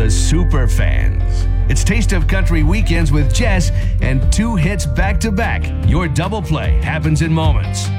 the super fans. It's Taste of Country Weekends with Jess and two hits back to back. Your double play happens in moments.